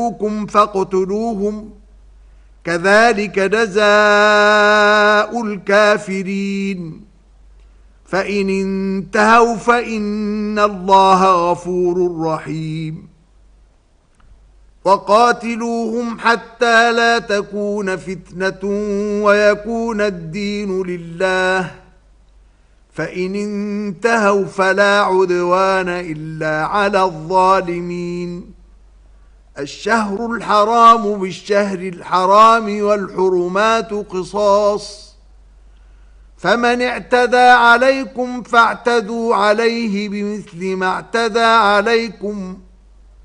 فاقتلوهم كذلك جزاء الكافرين فإن انتهوا فإن الله غفور رحيم وقاتلوهم حتى لا تكون فتنة ويكون الدين لله فإن انتهوا فلا عدوان إلا على الظالمين الشهر الحرام بالشهر الحرام والحرمات قصاص فمن اعتدى عليكم فاعتدوا عليه بمثل ما اعتدى عليكم